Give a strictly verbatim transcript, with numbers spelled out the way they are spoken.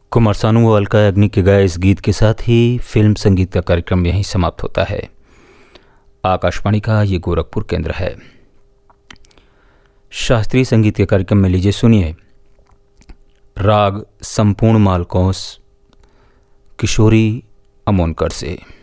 कुमार सानू व अलका याग्निक के गाए इस गीत के साथ ही फिल्म संगीत का कार्यक्रम यहीं समाप्त होता है। आकाशवाणी का ये गोरखपुर केंद्र है। शास्त्रीय संगीत के कार्यक्रम में लीजिए सुनिए राग संपूर्ण मालकोस किशोरी अमोनकर से।